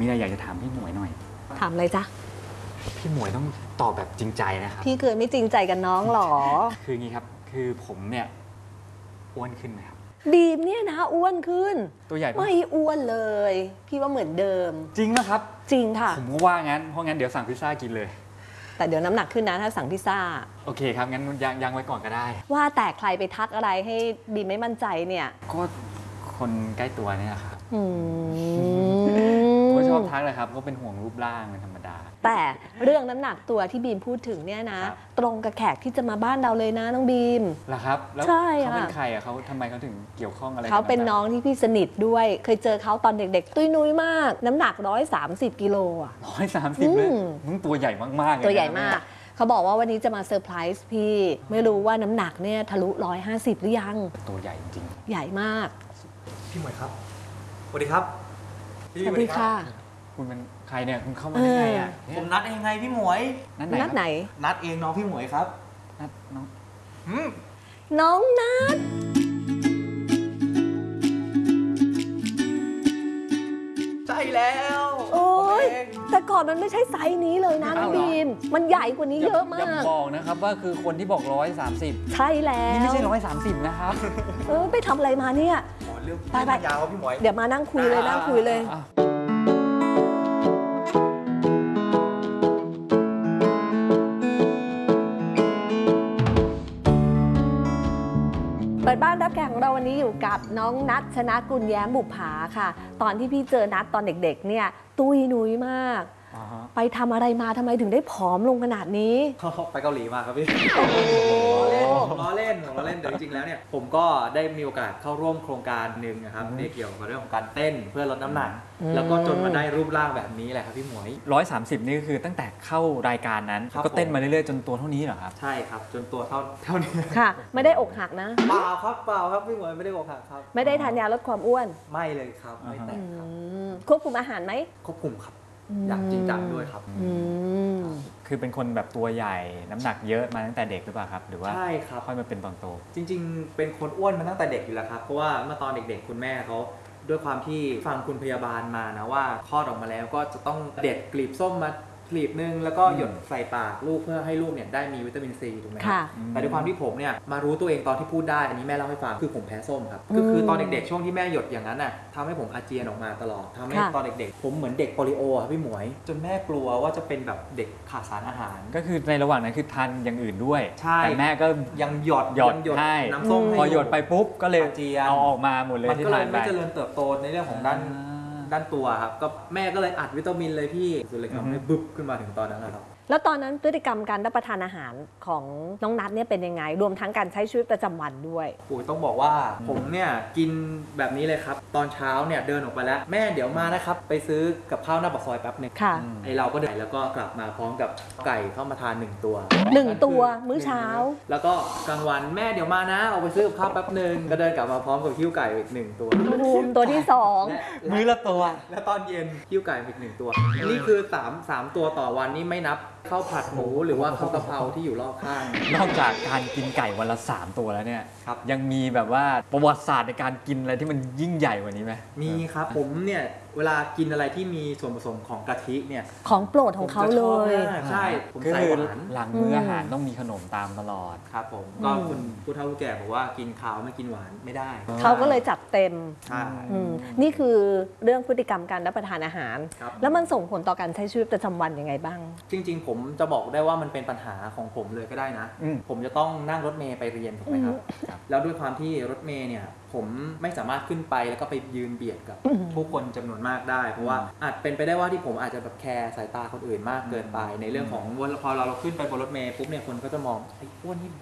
มีอะไรอยากจะถามพี่หมวยหน่อยถามเลยจ้ะพี่หมวยต้องตอบแบบจริงใจนะครับพี่เคยไม่จริงใจกับน้องหรอคืองี้ครับคือผมเนี่ยอ้วนขึ้นไหมครับบีมเนี่ยนะอ้วนขึ้นตัวใหญ่ไม่อ้วนเลยพี่ว่าเหมือนเดิมจริงนะครับจริงค่ะผมก็ว่างั้นเพราะงั้นเดี๋ยวสั่งพิซซ่ากินเลยแต่เดี๋ยวน้ำหนักขึ้นนะถ้าสั่งพิซซ่าโอเคครับงั้นยังไว้ก่อนก็ได้ว่าแต่ใครไปทักอะไรให้บีมไม่มั่นใจเนี่ยก็คนใกล้ตัวเนี่ยครับผมก็ชอบทักเลยครับก็เป็นห่วงรูปร่างเป็นธรรมดาแต่เรื่องน้ำหนักตัวที่บีมพูดถึงเนี่ยนะตรงกับแขกที่จะมาบ้านเราเลยนะน้องบีมเหรอครับแล้วเขาเป็นใครอ่ะเขาทำไมเขาถึงเกี่ยวข้องอะไรเขาเป็นน้องที่พี่สนิทด้วยเคยเจอเขาตอนเด็กๆตุ้ยนุ้ยมากน้ำหนัก130 กิโลอ่ะ 130เลยมึงตัวใหญ่มากๆเลยตัวใหญ่มากเขาบอกว่าวันนี้จะมาเซอร์ไพรส์พี่ไม่รู้ว่าน้ำหนักเนี่ยทะลุ150หรือยังตัวใหญ่จริงใหญ่มากพี่หมวยครับสวัสดีครับสวัสดีค่ะคุณเป็นใครเนี่ยคุณเข้ามาได้ไงอ่ะผมนัดเองไงพี่หมวยนัดไหนนัดเองน้องพี่หมวยครับนัดน้องน้องนัดใช่แล้วโอ้ยแต่ก่อนมันไม่ใช่ไซส์นี้เลยนะน้องบีมมันใหญ่กว่านี้เยอะมากอย่าบอกนะครับว่าคือคนที่บอก130 ใช่แล้วนี่ไม่ใช่130นะครับไปทำอะไรมาเนี่ยไปยาวพี่หมวยเดี๋ยวมานั่งคุยเลยนั่งคุยเลยเปิดบ้านรับแขกของเราวันนี้อยู่กับน้องนัทชนะกุลแย้มบุปผาค่ะตอนที่พี่เจอนัทตอนเด็กๆเนี่ยตุ้ยนุ้ยมากไปทำอะไรมาทำไมถึงได้ผอมลงขนาดนี้ไปเกาหลีมาครับพี่ล้อเล่นแต่จริงๆแล้วเนี่ยผมก็ได้มีโอกาสเข้าร่วมโครงการหนึ่งนะครับที่เกี่ยวกับเรื่องของการเต้นเพื่อลดน้ำหนักแล้วก็จนมาได้รูปร่างแบบนี้แหละครับพี่หมวย 130นี่คือตั้งแต่เข้ารายการนั้นก็เต้นมาเรื่อยๆจนตัวเท่านี้เหรอครับใช่ครับจนตัวเท่านี้ค่ะไม่ได้อกหักนะเปล่าครับพี่หมวยไม่ได้อกหักครับไม่ได้ทานยาลดความอ้วนไม่เลยครับไม่แต่ควบคุมอาหารไหมควบคุมครับอยากจริงจังด้วยครับคือเป็นคนแบบตัวใหญ่น้ำหนักเยอะมาตั้งแต่เด็กหรือเปล่าครับหรือว่าใช่ครับค่อยมาเป็นตอนโตจริงๆเป็นคนอ้วนมาตั้งแต่เด็กอยู่แล้วครับเพราะว่าเมื่อตอนเด็กๆคุณแม่เขาด้วยความที่ฟังคุณพยาบาลมานะว่าคลอดออกมาแล้วก็จะต้องเด็ดกลีบส้มมากลีบนึงแล้วก็หยดใส่ปากลูกเพื่อให้ลูกเนี่ยได้มีวิตามินซีถูกไหมครับแต่ด้วยความที่ผมเนี่ยมารู้ตัวเองตอนที่พูดได้อันนี้แม่เล่าให้ฟังคือผมแพ้ส้มครับคือตอนเด็กๆช่วงที่แม่หยดอย่างนั้นน่ะทำให้ผมอาเจียนออกมาตลอดทำให้ตอนเด็กๆผมเหมือนเด็กโปลิโอครับพี่หมวยจนแม่กลัวว่าจะเป็นแบบเด็กขาดสารอาหารก็คือในระหว่างนั้นคือทานอย่างอื่นด้วยแต่แม่ก็ยังหยดให้น้ำส้มพอหยดไปปุ๊บก็เลยเอาออกมาหมดเลยที่ทานไปมันก็เลยไม่เจริญเติบโตในเรื่องของด้านตัวครับก็แม่ก็เลยอัดวิตามินเลยพี่สุดเลยทำให้บึ๊บขึ้นมาถึงตอนนั้นนะครับแล้วตอนนั้นพฤติกรรมการรับประทานอาหารของน้องนัทเนี่ยเป็นยังไงรวมทั้งการใช้ชีวิตประจำวันด้วยต้องบอกว่าผมเนี่ยกินแบบนี้เลยครับตอนเช้าเนี่ยเดินออกไปแล้วแม่เดี๋ยวมานะครับไปซื้อกับข้าวหน้าปากซอยแป๊บนึงไอเราก็เดินแล้วก็กลับมาพร้อมกับไก่เข้ามาทาน1 ตัว 1 ตัวมื้อเช้าแล้วก็กลางวันแม่เดี๋ยวมานะเอาไปซื้อกับข้าวแป๊บนึงก็เดินกลับมาพร้อมกับหิ้วไก่อีก1 ตัวตัวที่2 มื้อละตัวแล้วตอนเย็นหิ้วไก่อีก1 ตัวนี่คือ3 ตัวต่อวันนี่ไม่นับข้าวผัดหมูหรือว่าข้าวกะเพราที่อยู่รอบข้างนอกจากการกินไก่วันละ3 ตัวแล้วเนี่ยยังมีแบบว่าประวัติศาสตร์ในการกินอะไรที่มันยิ่งใหญ่กว่านี้ไหมมีครับผมเนี่ยเวลากินอะไรที่มีส่วนผสมของกะทิเนี่ยของโปรดของเขาเลยใช่ผมใส่หวานหลังมื้ออาหารต้องมีขนมตามตลอดครับผมก็คุณผู้เฒ่าผู้แก่บอกว่ากินข้าวไม่กินหวานไม่ได้เขาก็เลยจัดเต็มใช่นี่คือเรื่องพฤติกรรมการรับประทานอาหารแล้วมันส่งผลต่อการใช้ชีวิตประจำวันยังไงบ้างจริงๆผมจะบอกได้ว่ามันเป็นปัญหาของผมเลยก็ได้นะผมจะต้องนั่งรถเมล์ไปเรียนถูกไหมครับแล้วด้วยความที่รถเมล์เนี่ยผมไม่สามารถขึ้นไปแล้วก็ไปยืนเบียดกับผู้คนจำนวนมากได้เพราะว่าอาจเป็นไปได้ว่าที่ผมอาจจะแบบแคร์สายตาคนอื่นมากเกินไปในเรื่องของพอเราขึ้นไปบนรถเมล์ปุ๊บเนี่ยคนก็จะมองไอ้อ้วนนี่